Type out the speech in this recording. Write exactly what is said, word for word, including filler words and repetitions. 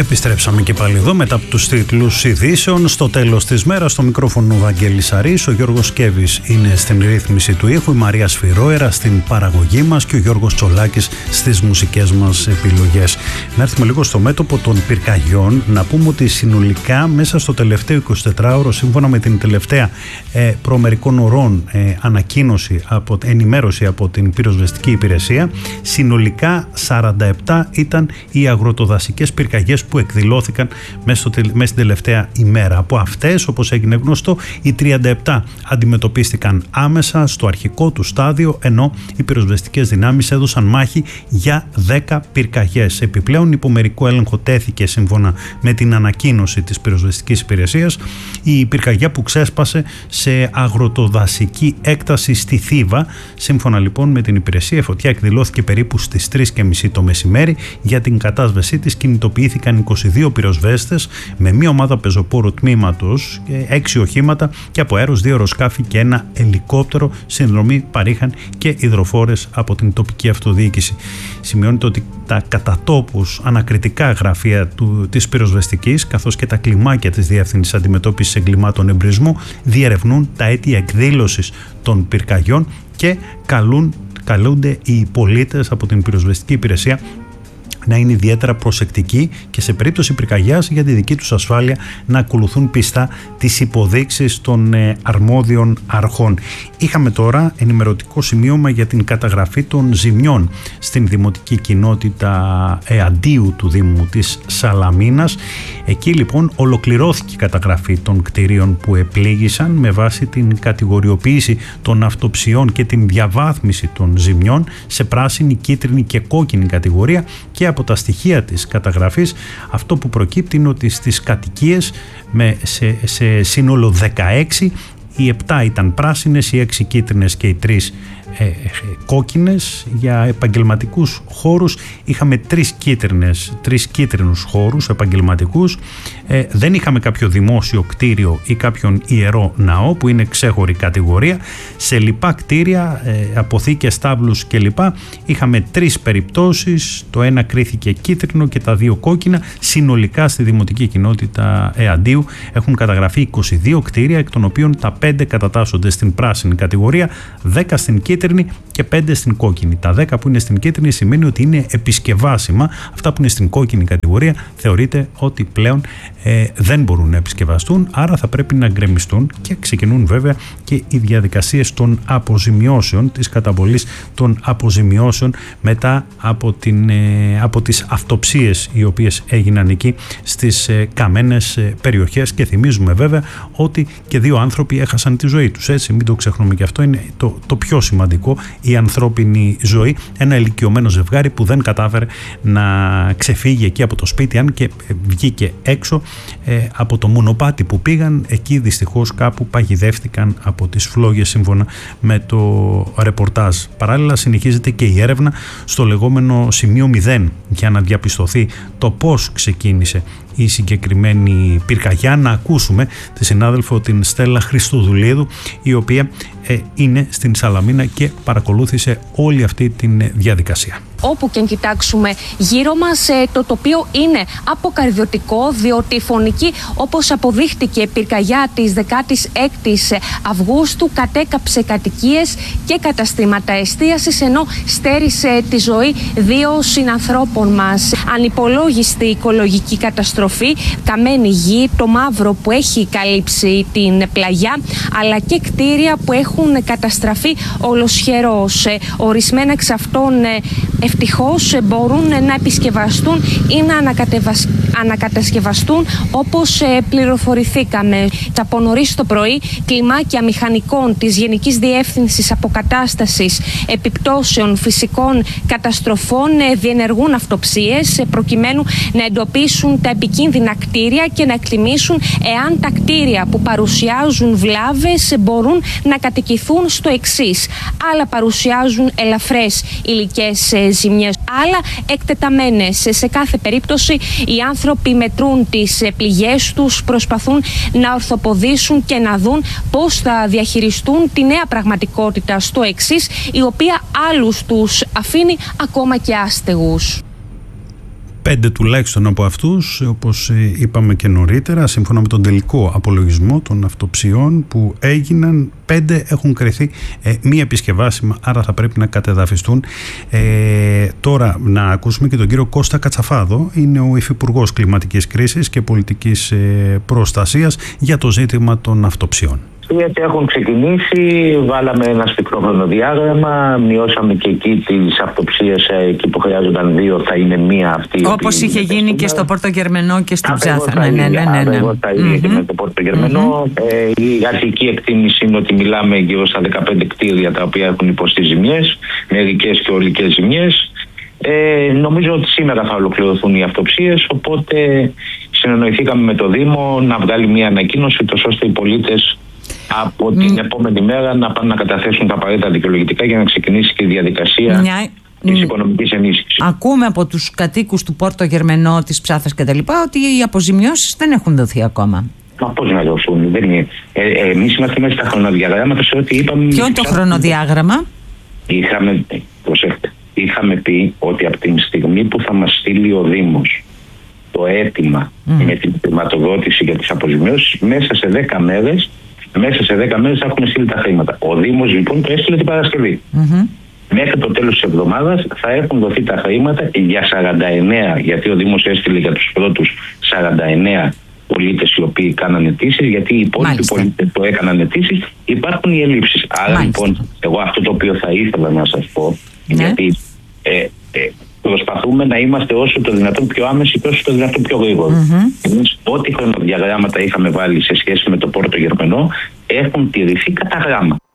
Επιστρέψαμε και πάλι εδώ μετά από τους τίτλους ειδήσεων. Στο τέλος της μέρας, στο μικρόφωνο Βαγγέλης Αρής, ο Γιώργος Σκέβης είναι στην ρύθμιση του ήχου, η Μαρία Σφυρόερα στην παραγωγή μας και ο Γιώργος Τσολάκης στις μουσικές μας επιλογές. Να έρθουμε λίγο στο μέτωπο των πυρκαγιών, να πούμε ότι συνολικά μέσα στο τελευταίο εικοσιτετράωρο, σύμφωνα με την τελευταία ε, προμερικών ωρών ε, ανακοίνωση, από, ενημέρωση από την πυροσβεστική υπηρεσία, συνολικά σαράντα επτά ήταν οι αγροτοδασικές πυρκαγιές που εκδηλώθηκαν μέσα, στο, μέσα στην τελευταία ημέρα. Από αυτές, όπως έγινε γνωστό, οι τριάντα επτά αντιμετωπίστηκαν άμεσα στο αρχικό του στάδιο, ενώ οι πυροσβεστικές δυνάμεις έδωσαν μάχη για δέκα πυρκαγιές. Επιπλέον, υπομερικό έλεγχο τέθηκε, σύμφωνα με την ανακοίνωση της πυροσβεστικής υπηρεσίας, η πυρκαγιά που ξέσπασε σε αγροτοδασική έκταση στη Θήβα. Σύμφωνα λοιπόν με την υπηρεσία, η φωτιά εκδηλώθηκε περίπου στις τρεις και μισή το μεσημέρι. Για την κατάσβεσή της κινητοποιήθηκαν είκοσι δύο πυροσβέστες με μία ομάδα πεζοπόρου τμήματος, έξι οχήματα και από αέρος δύο αεροσκάφη και ένα ελικόπτερο. Συνδρομή παρήχαν και υδροφόρες από την τοπική αυτοδιοίκηση. Σημειώνεται ότι τα κατατόπους ανακριτικά γραφεία του, της πυροσβεστικής, καθώς και τα κλιμάκια της Διεύθυνσης Αντιμετώπισης Εγκλημάτων Εμπρισμού διερευνούν τα αίτια εκδήλωσης των πυρκαγιών και καλούν, καλούνται οι πολίτες από την πυροσβεστική υπηρεσία να είναι ιδιαίτερα προσεκτικοί και σε περίπτωση πυρκαγιάς, για τη δική τους ασφάλεια, να ακολουθούν πιστά τις υποδείξεις των ε, αρμόδιων αρχών. Είχαμε τώρα ενημερωτικό σημείωμα για την καταγραφή των ζημιών στην δημοτική κοινότητα Εαντίου του Δήμου της Σαλαμίνας. Εκεί λοιπόν ολοκληρώθηκε η καταγραφή των κτηρίων που επλήγησαν με βάση την κατηγοριοποίηση των αυτοψιών και την διαβάθμιση των ζημιών σε πράσινη, κίτρινη και κόκκινη κατηγορία. Και από τα στοιχεία της καταγραφής, αυτό που προκύπτει είναι ότι στις κατοικίες με, σε, σε σύνολο δεκαέξι, οι επτά ήταν πράσινες, οι έξι κίτρινες και οι τρεις ε, ε, κόκκινες. Για επαγγελματικούς χώρους είχαμε τρεις κίτρινες, τρεις κίτρινους χώρους επαγγελματικούς. Ε, δεν είχαμε κάποιο δημόσιο κτίριο ή κάποιον ιερό ναό, που είναι ξέχωρη κατηγορία. Σε λοιπά κτίρια, ε, αποθήκες, στάβλους κλπ. Είχαμε τρεις περιπτώσεις, το ένα κρίθηκε κίτρινο και τα δύο κόκκινα. Συνολικά στη δημοτική κοινότητα Εαντίου έχουν καταγραφεί είκοσι δύο κτίρια, εκ των οποίων τα πέντε κατατάσσονται στην πράσινη κατηγορία, δέκα στην κίτρινη και πέντε στην κόκκινη. Τα δέκα που είναι στην κίτρινη σημαίνει ότι είναι επισκευάσιμα. Αυτά που είναι στην κόκκινη κατηγορία θεωρείται ότι πλέον ε, δεν μπορούν να επισκευαστούν, άρα θα πρέπει να γκρεμιστούν, και ξεκινούν βέβαια και οι διαδικασίες των αποζημιώσεων, της καταβολής των αποζημιώσεων μετά από, την, ε, από τις αυτοψίες οι οποίες έγιναν εκεί στις ε, καμένες ε, περιοχές. Και θυμίζουμε βέβαια ότι και δύο άνθρωποι έχασαν τη ζωή τους, έτσι, μην το ξεχνούμε, και αυτό είναι το, το πιο σημαντικό, η ανθρώπινη ζωή. Ένα ηλικιωμένο ζευγάρι που δεν κατάφερε να ξεφύγει εκεί από το σπίτι, αν και βγήκε έξω ε, από το μονοπάτι που πήγαν, εκεί δυστυχώς κάπου παγιδεύτηκαν από τις φλόγες, σύμφωνα με το ρεπορτάζ. Παράλληλα συνεχίζεται και η έρευνα στο λεγόμενο σημείο μηδέν για να διαπιστωθεί το πώς ξεκίνησε η συγκεκριμένη πυρκαγιά. Να ακούσουμε τη συνάδελφο την Στέλλα Χριστοδουλίδου, η οποία ε, είναι στην Σαλαμίνα και παρακολούθησε όλη αυτή τη διαδικασία. Όπου και αν κοιτάξουμε γύρω μας, το τοπίο είναι αποκαρδιωτικό, διότι η φωνική, όπως αποδείχτηκε, πυρκαγιά της δεκάτης έκτης Αυγούστου κατέκαψε κατοικίες και καταστήματα εστίασης, ενώ στέρισε τη ζωή δύο συνανθρώπων μας. Ανυπολόγιστη οικολογική καταστροφή, καμένη γη, το μαύρο που έχει καλύψει την πλαγιά, αλλά και κτίρια που έχουν καταστραφεί ολοσχερώς. Ορισμένα εξ αυτών ευτυχώς μπορούν να επισκευαστούν ή να ανακατασκευαστούν, όπως πληροφορηθήκαμε. Από νωρίς το πρωί, κλιμάκια μηχανικών της Γενικής Διεύθυνσης Αποκατάστασης Επιπτώσεων Φυσικών Καταστροφών διενεργούν αυτοψίες προκειμένου να εντοπίσουν τα επικίνδυνα κτίρια και να εκτιμήσουν εάν τα κτίρια που παρουσιάζουν βλάβες μπορούν να κατοικηθούν στο εξής. Άλλα παρουσιάζουν ελαφρές υλικές ζημιές, άλλα εκτεταμένες. Σε κάθε περίπτωση οι άνθρωποι μετρούν τις πληγές τους, προσπαθούν να ορθοποδήσουν και να δουν πώς θα διαχειριστούν τη νέα πραγματικότητα στο εξής, η οποία άλλους τους αφήνει ακόμα και άστεγους. Πέντε τουλάχιστον από αυτούς, όπως είπαμε και νωρίτερα, σύμφωνα με τον τελικό απολογισμό των αυτοψιών που έγιναν, πέντε έχουν κριθεί ε, μη επισκευάσιμα, άρα θα πρέπει να κατεδαφιστούν. Ε, τώρα να ακούσουμε και τον κύριο Κώστα Κατσαφάδο, είναι ο Υφυπουργός Κλιματικής Κρίσης και Πολιτικής ε, Προστασίας, για το ζήτημα των αυτοψιών. Γιατί έχουν ξεκινήσει, βάλαμε ένα σφιχτό χρονοδιάγραμμα, μειώσαμε και εκεί τις αυτοψίες, εκεί που χρειάζονταν δύο θα είναι μία αυτή. Όπως είχε γίνει και στο Πόρτο Γερμενό και στην Ψάθα. Ναι, ναι, ναι, ναι, ναι. Εγώ θα ίδια και με το Πόρτο Γερμενό. Mm-hmm. Ε, η αρχική εκτίμηση είναι ότι μιλάμε γύρω στα δεκαπέντε κτίρια τα οποία έχουν υποστεί ζημιές, μερικές και ολικές ζημιές. Ε, νομίζω ότι σήμερα θα ολοκληρωθούν οι αυτοψίες, οπότε συνεννοηθήκαμε με το Δήμο να βγάλει μια ανακοίνωση, ώστε οι πολίτες από την mm. επόμενη μέρα να πάνε να καταθέσουν τα απαραίτητα δικαιολογητικά για να ξεκινήσει και η διαδικασία Μια... της οικονομικής ενίσχυσης. Ακούμε από τους κατοίκους του Πόρτο Γερμενό, της Ψάθας κτλ. Ότι οι αποζημιώσεις δεν έχουν δοθεί ακόμα. Μα πώς να δοθούν, δεν είναι. Ε, ε, εμείς είμαστε μέσα στα χρονοδιαγράμματα σε ό,τι είπαμε. Ποιο είναι το χρονοδιάγραμμα? Είχαμε, προσέχτε, είχαμε πει ότι από την στιγμή που θα μας στείλει ο Δήμος το αίτημα mm. με την χρηματοδότηση για τις αποζημιώσεις, μέσα σε δέκα μέρες Μέσα σε δέκα μέρες θα έχουμε στείλει τα χρήματα. Ο Δήμος λοιπόν το έστειλε την Παρασκευή. Mm-hmm. Μέχρι το τέλος της εβδομάδας θα έχουν δοθεί τα χρήματα για σαράντα εννέα, γιατί ο Δήμος έστειλε για τους πρώτους σαράντα εννέα πολίτες οι οποίοι κάναν αιτήσεις, γιατί οι υπόλοιποι πολίτες που έκαναν αιτήσεις υπάρχουν οι ελλείψεις. Άρα Μάλιστα. λοιπόν, εγώ αυτό το οποίο θα ήθελα να σας πω, ναι. γιατί ε, ε, προσπαθούμε να είμαστε όσο το δυνατόν πιο άμεση και όσο το δυνατόν πιο γρήγορο. Mm-hmm. Εμείς ό,τι χρονοδιαγράμματα είχαμε βάλει σε σχέση με το Πόρτο Γερμενό έχουν τηρηθεί κατά γράμμα.